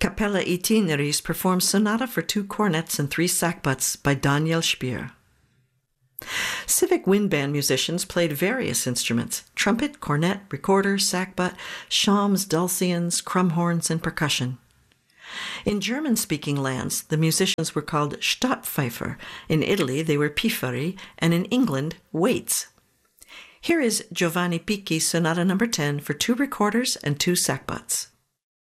Capella Itineris performs Sonata for 2 cornets and 3 sackbuts by Daniel Spier. Civic wind band musicians played various instruments: trumpet, cornet, recorder, sackbut, shawms, dulcians, crumhorns, and percussion. In German-speaking lands, the musicians were called Stadtpfeifer. In Italy, they were Pifferi, and in England, waits. Here is Giovanni Picchi's Sonata No. 10 for 2 recorders and 2 sackbuts.